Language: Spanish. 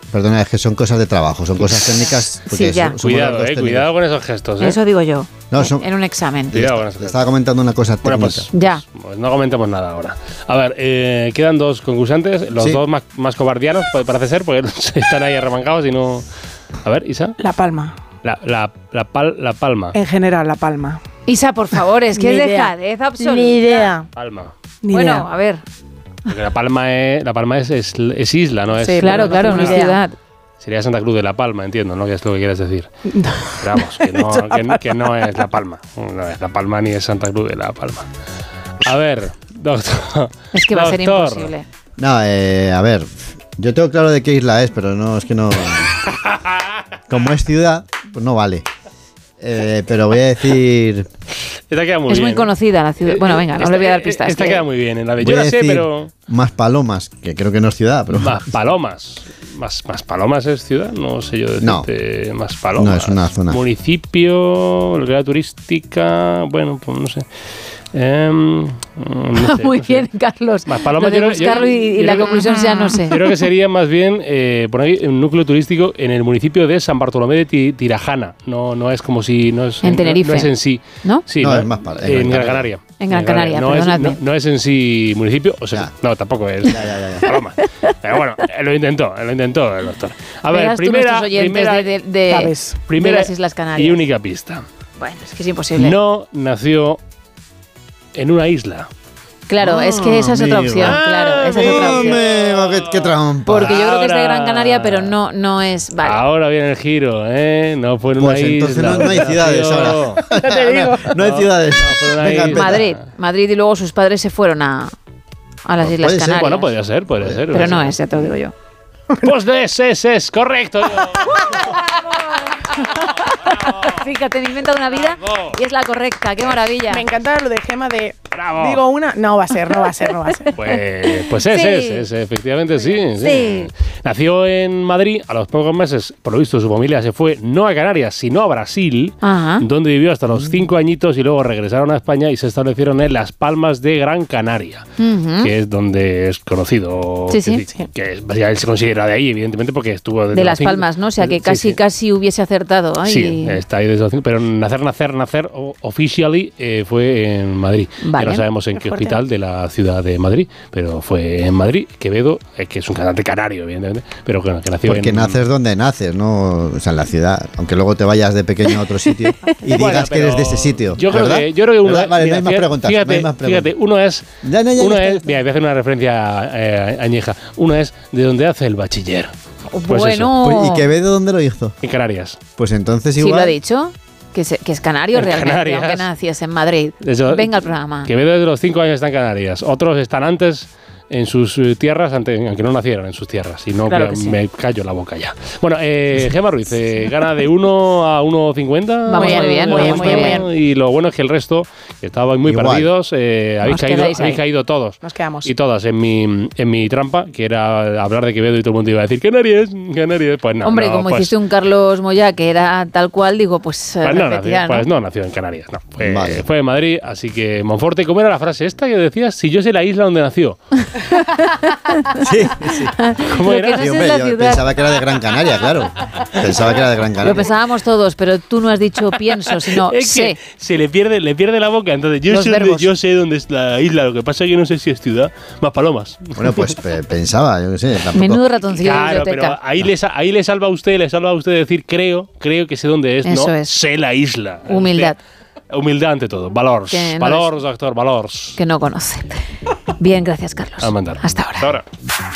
Perdona, es que son cosas de trabajo, son cosas técnicas. Sí, ya. Cuidado con esos gestos. Eso digo yo, no, en un examen. Estaba comentando una cosa técnica. Bueno, pues no comentemos nada ahora. A ver, quedan dos concursantes, los dos más cobardianos, parece ser, porque están ahí arremangados y no... A ver, Isa. La Palma. La Palma. En general, La Palma. Isa, por favor, es que es dejadez absoluta. Ni idea. Palma. Bueno, a ver. Porque La Palma es isla, ¿no? Sí, claro, una ciudad. Sería Santa Cruz de La Palma, entiendo, ¿no? Que es lo que quieres decir. Pero vamos, que no es La Palma. No es La Palma ni es Santa Cruz de La Palma. A ver, doctor. Es que va a ser imposible. No, a ver, yo tengo claro de qué isla es, pero no, es que no... Como es ciudad, pues no vale. Pero voy a decir... Esta queda muy bien. Es muy conocida la ciudad. Bueno, venga, no le voy a dar pistas. Esta queda muy bien. Yo la sé, pero... Maspalomas, que creo que no es ciudad, pero... Maspalomas. ¿Maspalomas es ciudad? No sé yo decirte. No. Maspalomas. No, es una zona. Municipio, localidad turística... Bueno, pues no sé. Muy bien, Carlos. Maspalomas, de buscarlo y la conclusión ya no sé. Creo que sería más bien por ahí un núcleo turístico en el municipio de San Bartolomé de Tirajana. No es como si no es en Tenerife. No es en sí. ¿No? Sí, no es más en Gran Canaria. En Gran Canaria, perdonadme. No es en sí municipio, o sea, no, tampoco es Paloma. Pero bueno, lo intentó el doctor. A ver, primera de las Islas Canarias. Y única pista. Bueno, es que es imposible. No nació en una isla. Claro, es que esa es otra opción. Claro, esa es otra opción. ¡Qué trampa! Porque yo creo que es de Gran Canaria, pero no es. Vale. Ahora viene el giro, ¿eh? No fue en una isla. Entonces no hay ciudades ahora. Ya te digo. No hay ciudades. Madrid y luego sus padres se fueron a las Islas Canarias. Bueno, podría ser. Pero no es, ya te lo digo yo. Pues es correcto. Fíjate, me he inventado una vida y es la correcta. ¡Qué maravilla! Me encanta lo de Gema de... ¡Bravo! Digo una... No va a ser. Pues es, efectivamente sí. Nació en Madrid. A los pocos meses, por lo visto, su familia se fue no a Canarias, sino a Brasil, donde vivió hasta los 5 añitos y luego regresaron a España y se establecieron en Las Palmas de Gran Canaria, que es donde es conocido. Que él se considera de ahí, evidentemente, porque estuvo... De Las Palmas, ¿no? O sea, que casi hubiese acertado. Sí, está ahí desde los 5, pero nacer officially fue en Madrid. Vale. Ya no sabemos en qué hospital de la ciudad de Madrid, pero fue en Madrid. Quevedo, que es un cantante canario, evidentemente, pero que nació porque naces donde naces, ¿no? O sea, en la ciudad. Aunque luego te vayas de pequeño a otro sitio y digas que eres de ese sitio. Yo creo que uno... Vale, no hay más preguntas. Fíjate, uno es... Mira, voy a hacer una referencia añeja. Uno es de donde hace el bachiller. Pues bueno. ¿Y Quevedo dónde lo hizo? En Canarias. Pues entonces igual... Sí, lo ha dicho. Que es canario realmente, Canarias, aunque naciese en Madrid. Venga al programa. Quevedo desde los 5 años está en Canarias. Otros están antes en sus tierras, aunque no nacieron en sus tierras. Si no, claro me callo la boca ya. Bueno, Gema Ruiz, gana de 1 a 1,50. Vamos muy bien. Y lo bueno es que el resto, que estaban muy perdidos, habéis caído todos. Nos quedamos. Y todas en mi trampa, que era hablar de Quevedo y todo el mundo iba a decir Canarias. Pues no. Hombre, como hiciste un Carlos Moyá que era tal cual, digo, pues no nació en Canarias. No. Fue en Madrid, así que Monforte. ¿Cómo era la frase esta que decías? Si yo sé la isla donde nació. Sí. ¿Cómo era? No yo pensaba que era de Gran Canaria, claro. Pensaba que era de Gran Canaria. Lo pensábamos todos, pero tú no has dicho pienso, sino es sé. Que se le pierde la boca. Entonces, yo sé dónde es la isla. Lo que pasa es que no sé si es ciudad. Maspalomas. Bueno, pues pensaba, yo qué sé. Tampoco. Menudo ratoncillo. Claro, pero ahí le salva a usted decir creo que sé dónde es. Eso no es. Sé la isla. Humildad. Humildad ante todo. Valors, doctor, valors. Que no conoce. Bien, gracias, Carlos. A mandar. Hasta ahora.